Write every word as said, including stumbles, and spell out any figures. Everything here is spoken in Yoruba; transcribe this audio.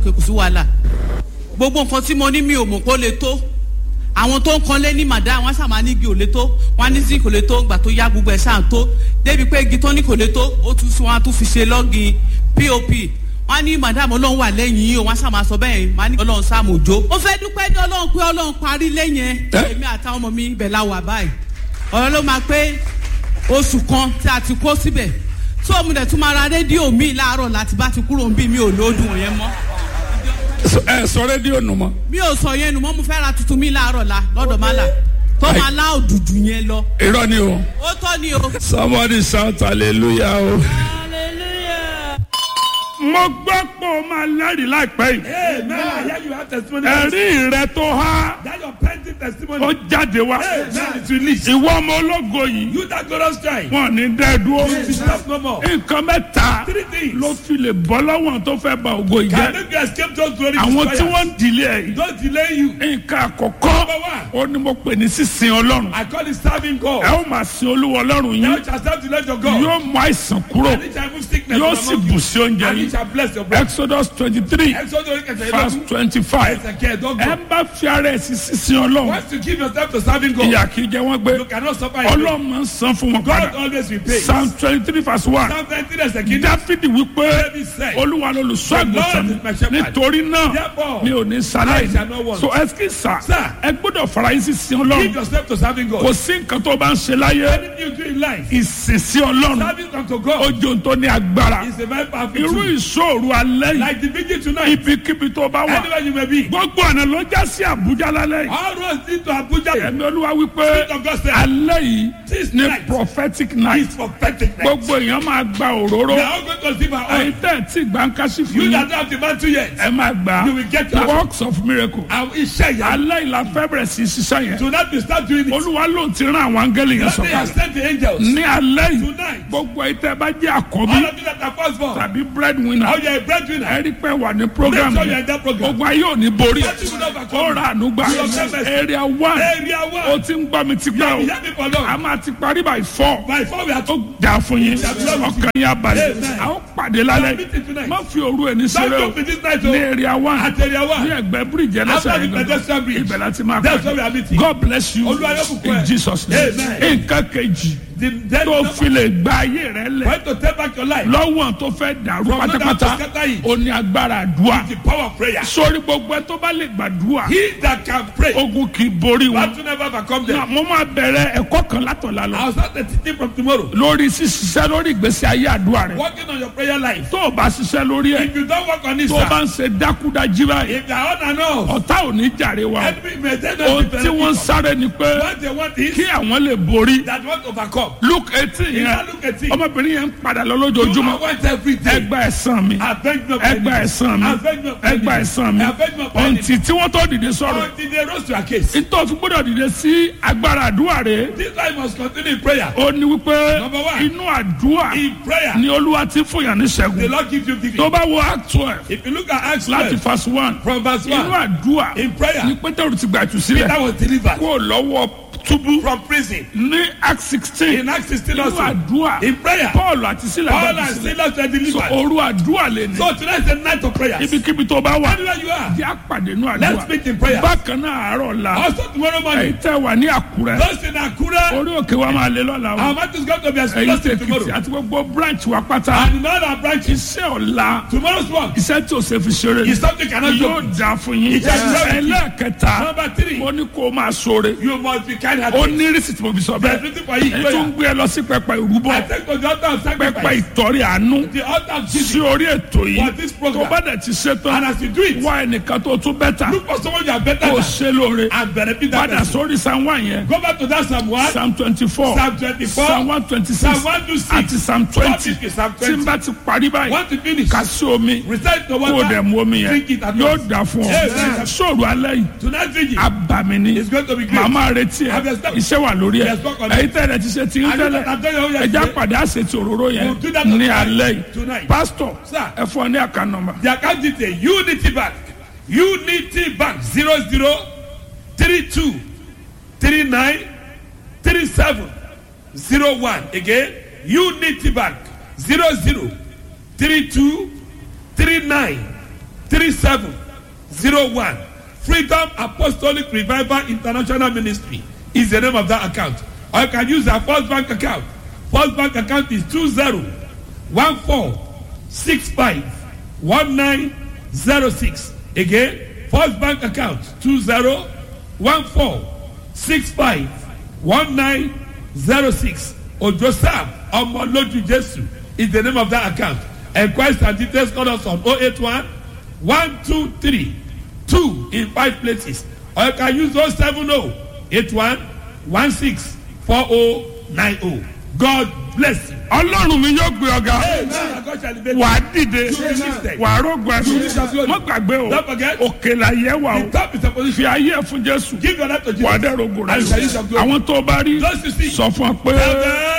kò sí wàhálà gbogbo nǹkan tí mo ní mi ò mọ̀ kó lè tó àwọn tó ń kanlé ní màdá wọn ṣàmà ní igi ò lè tó wọn ní sí kò lè tó gbà tó yá gbogbo ẹ̀ ṣáà tó débi pé igi tó ní kò lè tó ó tún sí wọn á tún fi ṣe lọ́gìn pop wọn ní màdàmú ọlọ́run wà lẹ́yìn yìí o wọn ṣàmà sọ bẹ́ẹ̀ wọn ní ọlọ́run sáàmù òjò ó fẹ́ dúpẹ́ dé ọlọ́run pé ọlọ́run parí lẹ́yìn èmi àtàwọn ọmọ mi ibẹ̀ la wà báyìí ọ̀rọ̀ ló máa pé oṣù kan tí a ti kó síbẹ̀ tó mo dẹ̀ tún máa ra rédíò mi láàárọ̀ láti bá ti kúrò ń bí mi ò lóòdùn yẹn mọ́. ẹ sọ rédíò nù mọ́. mi ò sọ yẹn nù mọ́ mo fẹ́ ra tuntun mi láàárọ̀ la lọ́dọ̀ má la tó máa lá òdùdù yẹn lọ. irọ́ ni o. ó tọ́ ni o. somebody shout hallelujah o. mo gbọ́ pé o máa lẹ́rìí láìpẹ́ yìí. Amen. I hear you have testimony. ẹ̀rí rẹ tó há. That your pending testimony. ó jáde wá. Amen. It's released. ìwọ ọmọ ológo yìí. You that glorious child. wọn ní dẹ́ dúró. You will stop no more. nǹkan mẹ́ta Three things. ló fi lè bọ́ lọ́wọ́ tó fẹ́ ba ògo yìí Can jẹ́. make you escape those glory àwọn tí destroyers. wọ́n ń dìlé ẹ̀ yìí. Don't delay you. nǹkan àkọ́kọ́ Number one. ó ní mo pè ní sísìn ọlọ́run. I call it serving God. ẹ ó máa sin olúwa ọlọ́run Now yín. it shall serve the Lord your God. yóò mú àìsàn kúrò. And it shall remove sickness yóò from sì among bù you. sí oúnjẹ And it yín. shall bless your body. Exodus twenty-three Exodus verse twenty-five. ẹ bá fi ara ẹ̀ sí sísìn ọlọ́run. Once you give yourself to serving God, ìyà kì í jẹ wọ́n gbé. you cannot suffer in ọlọ́run máa ń san fún wọn God padà. always repays. psalm twenty-three verse one. Psalm twenty-three is the kingdom. dáfídì wípé David said, olúwa lolùṣọ́ The Lord àgùntàn is my shepherd. nítorí náà Therefore, mi ò ní I shall not sáláì. want. so ẹsikí sà Sir. ẹ gbọ́dọ̀ fara yín sí sin Give ọlọ́run. yourself to serving God. kò sí nǹkan tó bá ń ṣe láyé. Anything you do in life, ìsìn sí ọlọ́run. serving unto God ojú tó ní agbára. is a very powerful irú tool. ìṣòro alẹ́ yìí. Like the vigil tonight, ibikíbi tó bá wà. anywhere you may be. gbogbo ọ̀nà ló já sí àbújá lálẹ́ yìí. All roads lead to Abuja. ẹ̀mí olúwa wípé Spirit of God said, alẹ́ yìí This ní night prophetic night. is prophetic night. gbogbo èèyàn máa gba òróró. We are all going to receive our oil. ẹ̀yin tẹ́ ẹ̀ tí gbàǹkàṣì fún You yín. that don't have the man two years, ẹ máa gbà You will get the your- works of miracle. our iṣẹ́ ìyá. alẹ́ ìlà fẹ́ bẹ̀rẹ̀ sí ṣiṣẹ́ yẹn. Tonight we start doing it. olúwa ló ti rán àwọn áńgẹ́lì yẹn God has sọ̀kalẹ̀. sent the angels. ní alẹ́ yìí Tonight, gbogbo ẹ̀yin tẹ́ bá jẹ́ àkọ́bí all of you that are firstborn, tàbí breadwinner. how you are a breadwinner, ẹ rí pé wà ní program Make sure you are yẹn. in that program. gbogbo ayé ò ní borí. Nothing will overcome ó you. ra ànúgbà. You are famous. area one. Area ó one. ti ń gbọ́ mi ti You gbà have o. been here before long. a máa ti parí by four. By four we are ó dà fún yín. ọkàn yín abalẹ̀. Amen. a ó pàdé lálẹ́. meeting tonight. má fi òru ẹni Don't ṣeré o. go to this night. ní oh. area one. At area ní one. ẹgbẹ́ bíríjì After ẹlẹ́sẹ̀ the yẹn pedestrian bridge. ibẹ̀ láti máa That's where we pàdé. are meeting. God bless you Olúwa yóò bùkún ẹ. in Jesus name. Amen. nǹkan kejì The dead tó number. fi lè gba ayé rẹ lẹ̀ Trying to take back your life. lọ́wọ́ tó fẹ́ dàrú From under pátápátá to scatter it. ó ní agbára àdúrà. The power of prayer. sórí gbogbo ẹ tó bá lè gbàdúrà He that can pray, ogun kì í borí wọn. what to never overcome them. mo máa bẹ̀rẹ̀ ẹ̀kọ́ kan látọ̀la lọ I'll start the teaching from tomorrow. lórí ṣíṣiṣẹ́ lórí ìgbésí ayé àdúrà rẹ. Working on your prayer life. tó o bá ṣiṣẹ́ lórí ẹ̀ If you don't work on it, tó o bá sir, ń ṣe dákúdájí báyìí if you are on and off, ọ̀tá ò ní jàre wa. enemy may take ohun them tí wọ́n ń sáré ni pé What they want is kí àwọn lè borí. that want to overcome. luke eighteen You yẹn can't look at it. ọmọbìnrin yẹn ń padà lọ You lójoojúmọ́. want every day. ẹgbà ẹ̀sán mi Avenge of ẹgbà enemy. ẹ̀sán mi Avenge of enemy. ẹgbà ẹ̀sán mi Avenge of enemy. ọ̀ǹtì tí wọ́n tó dìde sọ̀rọ̀. Until they rose to a case. nítorí fún gbọ́dọ̀ dìde sí agbára àdúrà rẹ̀ This life must continue in prayer. ó ní wípé Number one. inú àdúrà In prayer, ni olúwa ti fún yàn ní the ṣẹ́gun. Lord gives you victory. tó bá wo act twelve If you look at Acts láti twelve, verse one from verse inú one, àdúrà in prayer, ni pétérù ti gbà ìtúsílẹ̀ Peter was delivered kó lọ́wọ́ túbú from prison. ní act sixteen In Acts sixteen inú also, àdúrà in prayer, paul àti sílẹ̀ Paul gbà and ìtúsílẹ̀ Silas were so delivered. òru àdúrà lè ní So tonight is the night of prayers. ibikíbi tó bá wà Anywhere you are, di àpàdé inú let's àdúrà meet in prayer. bákan náà àárọ̀ la Also tomorrow èyí morning, tẹ́ wà ní àkúrẹ́ those in Akura, orí òkè wa máa lé lọ́la o our mouth is going to be èyí explosive tẹ́ tomorrow. kìtì àti gbogbo branch wa pátá And in all our branches, iṣẹ́ ọ̀la tomorrow's work iṣẹ́ tí o ṣe fi ṣeré is something you cannot yóò do. dà fún yín Ìjà ìjọba ìjì. ẹlẹ́ẹ̀kẹta Number three, mo ní kó o máa ṣoore you must be kind ó hearted. ní rìsìtì mo fi sọ There's bẹ́ẹ̀ nothing for you. èyí tó ń Prayer. gbé ẹ lọ sí pẹpẹ ìrúbọ I take to the altar of pẹpẹ sacrifice. ìtọ́rí àánú The altar of sí Jesus. orí ètò yìí For this tó program. bá dẹ̀ ti ṣe And tán as you do it, wá ẹnìkan tó tún bẹ́tà look for someone you are better kó o than ṣe lóore and benefit that padà person. sórí psalm one yẹn Go back to that Psalm one, psalm twenty four Psalm twenty-four, psalm one twenty six Psalm one to six, àti psalm twenty Psalm tí n twenty. bá ti parí báyìí Want to finish? kà sí omi Recite the kó o dẹ̀ water. mú omi yẹn Drink it at yóò once. dà fún ọ Amen. sóòrù alẹ́ yìí Tonight vigil abàmì ni is going to be great. màmá retí ẹ Have your step. iṣẹ́ wà lórí ẹ Yes, work on it. èyí tẹ́lẹ̀ ti ṣe ti ń And you tẹ́lẹ̀ that have done your own ẹja yesterday, pàdé àṣetì òróró yẹn We'll do that ní tonight. alẹ́ yìí Tonight. pásítọ̀ Sir. ẹ fún ọ ní àká nọ́mbà. The account detail Unity Bank Unity Bank zero zero three two three nine three seven zero one again Unity Bank zero zero three two three nine three seven zero one. Freedom Apostolic Revival International Ministry is the name of that account. Or you can use our First Bank account. First Bank account is two zero one four six five one nine zero six. Again, First Bank account two zero one four six five one nine zero six. Ojosam Omoloju Jesu is the name of that account. Enquest and details call us on oh eight one one two three two in five places. Or you can use oh seven oh eight one one six four oh nine oh. God bless you. Ọlọ́run mi yóò gbé ọ̀gá. Wà á dìde. Wà á rògbò ẹ̀sùn. Má gbàgbé o. Òkèlè ayé wa o. Fi ayé fún Jésù. Wà á dẹ̀ rògbò rẹ̀. Àwọn tó bá rí sọ fún ọ pé.